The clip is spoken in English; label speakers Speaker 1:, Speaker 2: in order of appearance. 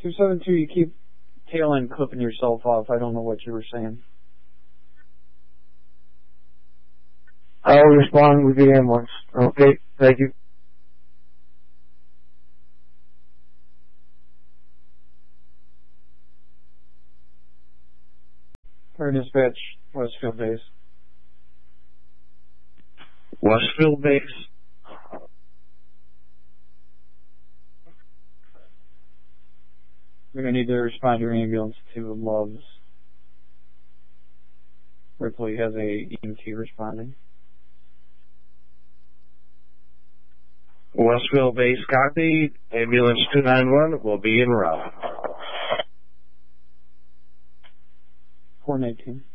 Speaker 1: 272, you keep tail end clipping yourself off. I don't know what you were saying.
Speaker 2: I'll respond with the ambulance. Okay, thank you.
Speaker 1: Fire dispatch, Westfield base.
Speaker 3: Westfield base.
Speaker 1: We're going to need to respond to your ambulance to Loves. Ripley has a EMT responding.
Speaker 3: Westfield base copy. Ambulance 291 will be en route.
Speaker 1: 419.